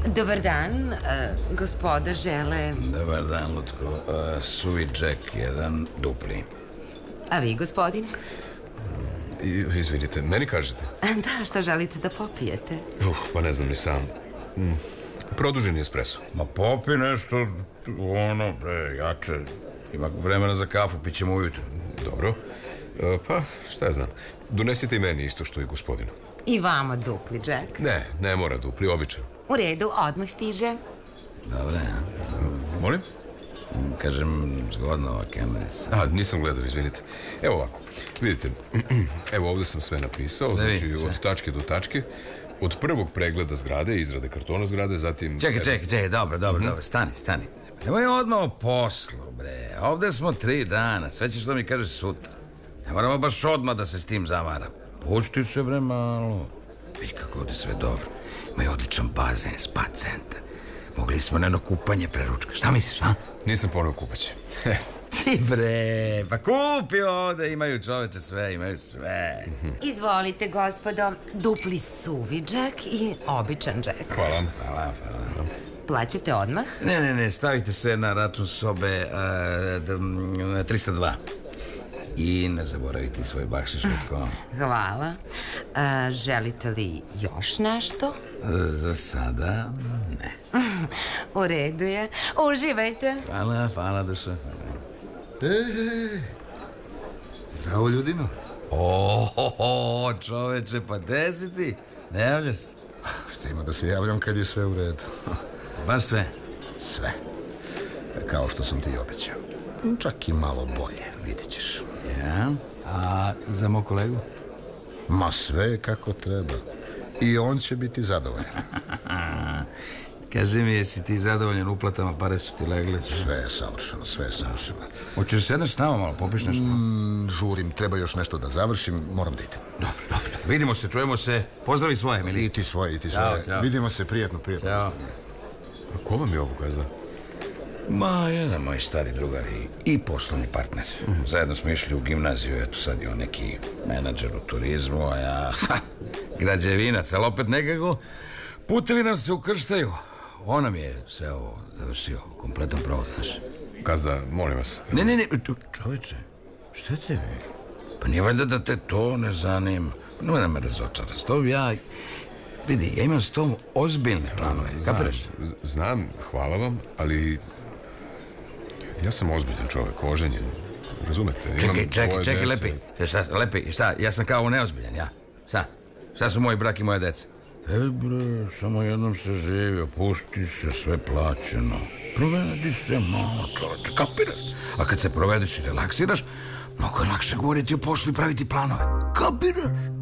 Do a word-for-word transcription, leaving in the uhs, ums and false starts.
Dobar dan, gospoda žele... Dobar dan, Lutko. Suvi Jack, jedan dupli. A vi, gospodin? Izvinite, meni kažete? Da, šta želite da popijete? Uh, pa ne znam ni sam. Produženi espresso. Ma popi nešto, ono, bre, jače. Ima vremena za kafu, pićemo ujutro. Dobro. Pa, šta ja znam. Donesite i meni isto što i gospodinu. I vama dupli, Jack? Ne, ne mora dupli, običan. U redu, odmah stiže. Dobre, a? Molim? Kažem, zgodna ova kamerica. A, nisam gledao, izvinite. Evo ovako, vidite, evo ovde sam sve napisao, znači od tačke do tačke, od prvog pregleda zgrade, izrade kartona zgrade, zatim... Čekaj, čekaj, čekaj, dobro, dobro, dobro, stani, stani. Nemoj odmah o poslu, bre, ovde smo tri dana, sve ćeš da mi kažeš sutra. Ne moramo baš odmah da se s tim zavaram. Pusti se, bre, malo. Vidi kako ovde sve dobro. Imaju odličan bazen, spa centar. Mogli smo na jedno kupanje pre ručka. Šta misliš, a? Nisam poneo kupać. Ti bre, pa kupi ovde, imaju čoveče sve, imaju sve. Izvolite, gospodo, dupli suvi Jack i običan Jack. Hvala. Hvala, hvala. Plaćate odmah? Ne, ne, ne, stavite sve na račun sobe trista dva. I ne zaboravite svoj bakšiš, Lutko. Hvala. Želite li još nešto? Za sada, ne. U redu je. Uživajte. Hvala, hvala, duša. Ej, ej, zdravo, ljudino. Ohoho, čoveče, pa gde si ti? Ne javljaš se? Šta ima da se javljam kad je sve u redu? Baš sve? Sve. Kao što sam ti i obećao. Čak i malo bolje, vidit ćeš. Ja? A za moj kolegu? Ma sve kako treba. I on će biti zadovoljan. Kaži mi, jesi ti zadovoljan uplatama, pare su ti legle? Sve je savršeno, sve je savršeno. Hoćeš da sedneš s nama malo, popiš nešto? Mm, žurim, treba još nešto da završim, moram da idem. Dobro, dobro. Vidimo se, čujemo se. Pozdravi svoje, mili. I ti svoje, i ti svoje. Ćao, ćao. Vidimo se, prijatno, prijatno. Ćao. A ko vam je ovo gazda? Ma, jedan moj stari drugar i, i poslovni partner. Mm-hmm. Zajedno smo išli u gimnaziju, eto sad je on neki menadžer u turizmu, a ja, ha, građevinac, ali opet nekako putevi nam se ukrštaju. On nam je sve ovo završio, kompletan provod naš. Gazda, molim vas. Ne, ne, ne, čoveče, šta tebi? Pa nije valjda da te to ne zanima. Nemoj da me razočara. S tobom ja, vidi, ja imam s tobom ozbiljne planove. Kapiraš? Znam, hvala vam, ali ja sam ozbiljan čovjek, oženjen. Razumete? Čekaj, čekaj, čekaj, lepi. Šta, lepi, šta, ja sam kao neozbiljan, ja? Šta? Šta su moji brak i moje dece? E, bre, samo jednom se živi, opusti se, sve plaćeno. Provedi se malo, čovječe, kapiraš? A kad se provedeš i relaksiraš, mnogo je lakše govoriti o poslu i praviti planove. Kapiraš?